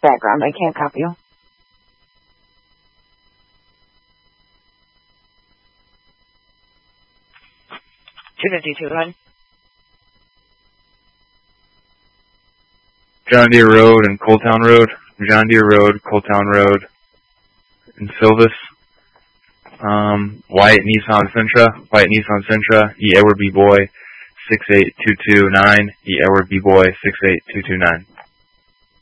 background. I can't copy you. John Deere Road and Coal Town Road. John Deere Road, Coal Town Road, and Silvis. Wyatt Nissan Sentra, E. Edward B. Boy, 68229, E. Edward B. Boy, 68229.